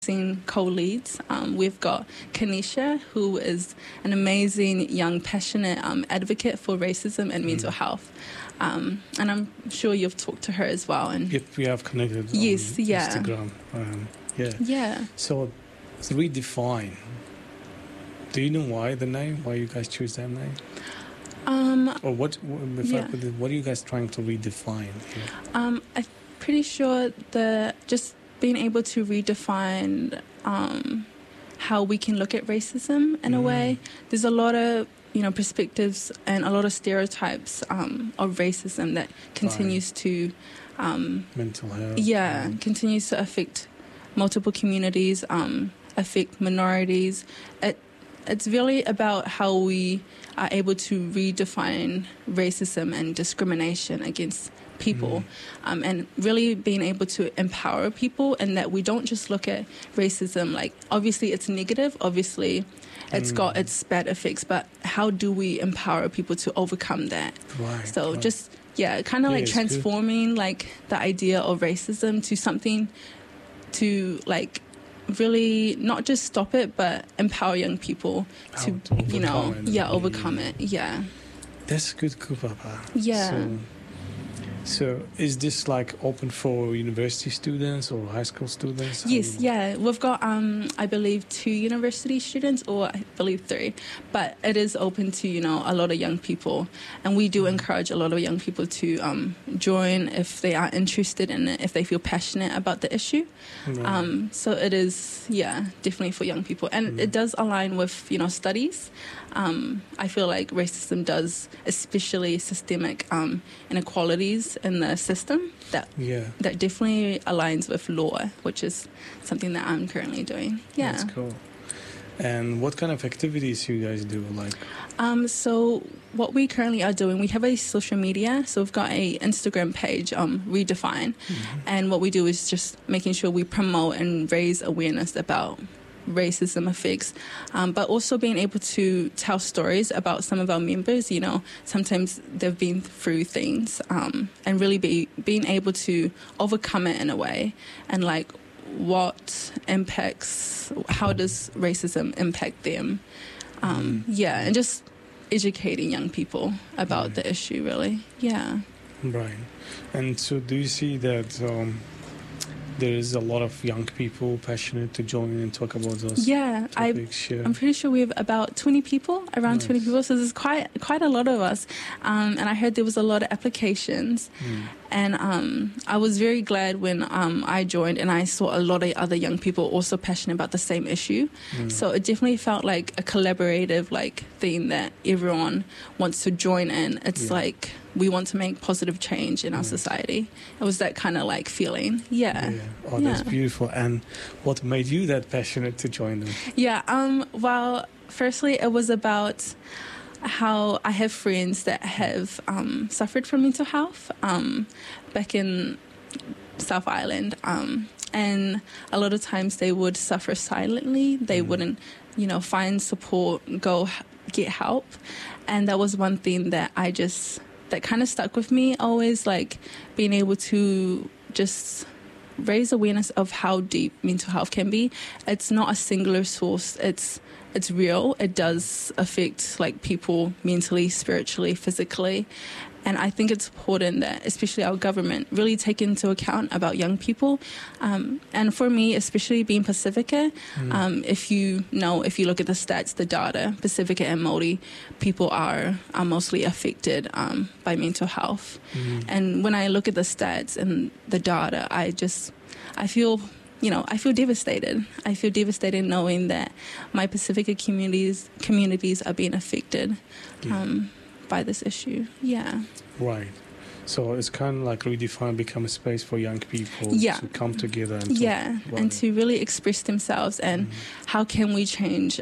co-leads. We've got Kanisha, who is an amazing, young, passionate advocate for racism and mental health. And I'm sure you've talked to her as well. And if we have connected on Instagram. Yeah. So, redefine. Do you know why you guys choose that name? Or what are you guys trying to redefine here? I'm pretty sure just being able to redefine how we can look at racism in a way. There's a lot of perspectives and a lot of stereotypes of racism that continues to mental health. Continues to affect multiple communities, affect minorities. It's really about how we are able to redefine racism and discrimination against people, and really being able to empower people, and that we don't just look at racism like, obviously it's negative, obviously it's got its bad effects, but how do we empower people to overcome that? Transforming like the idea of racism to something to like really not just stop it, but empower young people to overcome it. Yeah, that's good, Kupapa. Yeah. So is this like open for university students or high school students? Yes, we've got I believe 2 university students, or I believe 3, but it is open to a lot of young people, and we do encourage a lot of young people to join if they are interested in it, if they feel passionate about the issue. So it is definitely for young people, and it does align with studies. I feel like racism does, especially systemic inequalities in the system, that definitely aligns with law, which is something that I'm currently doing. Yeah, that's cool. And what kind of activities you guys do? So what we currently are doing, we have a social media. So we've got a Instagram page, Redefine, and what we do is just making sure we promote and raise awareness about racism effects, but also being able to tell stories about some of our members. Sometimes they've been through things, and really being able to overcome it in a way, and like how does racism impact them, and just educating young people about the issue, really. Right. And so do you see that there is a lot of young people passionate to join and talk about those topics? I'm pretty sure we have about 20 people, around 20 people, so there's quite a lot of us, and I heard there was a lot of applications, and I was very glad when I joined and I saw a lot of other young people also passionate about the same issue. So it definitely felt like a collaborative thing that everyone wants to join in. It's like we want to make positive change in our society. It was that kind of feeling. That's beautiful. And what made you that passionate to join them? Well, firstly, it was about how I have friends that have suffered from mental health back in South Island, and a lot of times they would suffer silently. They wouldn't find support, go get help, and that was one thing that that kind of stuck with me, always being able to just raise awareness of how deep mental health can be. It's not a singular source. It's real. It does affect people mentally, spiritually, physically. And I think it's important that especially our government really take into account about young people. And for me, especially being Pacifica, if you look at the stats, the data, Pacifica and Māori people are mostly affected by mental health. And when I look at the stats and the data, I feel devastated. I feel devastated knowing that my Pacifica communities are being affected by this issue. Right. So it's kind of like Redefine become a space for young people to come together and and to really express themselves, and how can we change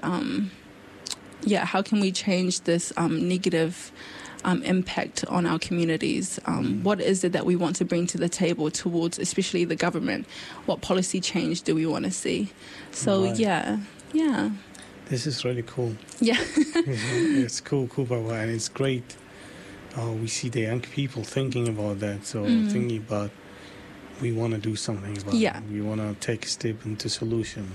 this negative impact on our communities. What is it that we want to bring to the table towards especially the government? What policy change do we want to see? So this is really cool. It's cool, Baba, and it's great. We see the young people thinking about that, so thinking about we want to do something about it. We want to take a step into solution.